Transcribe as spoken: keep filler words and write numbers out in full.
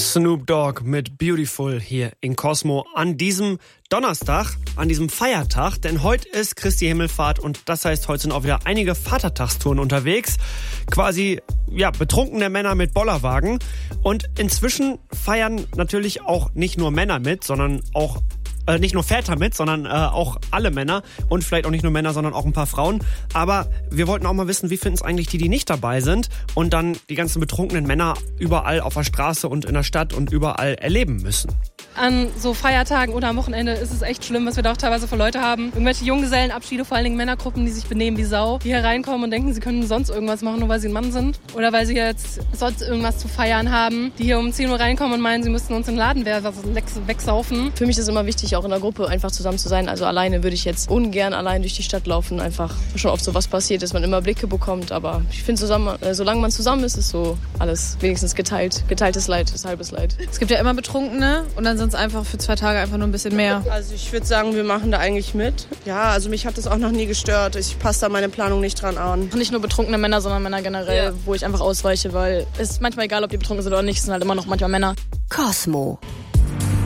Snoop Dogg mit Beautiful hier in Cosmo an diesem Donnerstag, an diesem Feiertag, denn heute ist Christi Himmelfahrt und das heißt, heute sind auch wieder einige Vatertagstouren unterwegs, quasi ja betrunkene Männer mit Bollerwagen und inzwischen feiern natürlich auch nicht nur Männer mit, sondern auch Äh, nicht nur Väter mit, sondern äh, auch alle Männer und vielleicht auch nicht nur Männer, sondern auch ein paar Frauen. Aber wir wollten auch mal wissen, wie finden es eigentlich die, die nicht dabei sind und dann die ganzen betrunkenen Männer überall auf der Straße und in der Stadt und überall erleben müssen. An so Feiertagen oder am Wochenende ist es echt schlimm, was wir da auch teilweise für Leute haben. Irgendwelche Junggesellenabschiede, vor allen Dingen Männergruppen, die sich benehmen wie Sau, die hier reinkommen und denken, sie können sonst irgendwas machen, nur weil sie ein Mann sind. Oder weil sie jetzt sonst irgendwas zu feiern haben, die hier um zehn Uhr reinkommen und meinen, sie müssten uns in den Laden wegsaufen. Für mich ist es immer wichtig, auch in der Gruppe einfach zusammen zu sein. Also alleine würde ich jetzt ungern allein durch die Stadt laufen. Einfach schon oft so was passiert, dass man immer Blicke bekommt. Aber ich finde, zusammen, äh, solange man zusammen ist, ist so alles wenigstens geteilt. Geteiltes Leid ist halbes Leid. Es gibt ja immer Betrunkene und dann sind es einfach für zwei Tage einfach nur ein bisschen mehr. Also ich würde sagen, wir machen da eigentlich mit. Ja, also mich hat das auch noch nie gestört. Ich passe da meine Planung nicht dran an. Nicht nur betrunkene Männer, sondern Männer generell, ja. Wo ich einfach ausweiche, weil es ist manchmal egal, ob die betrunken sind oder nicht, es sind halt immer noch manchmal Männer. Cosmo.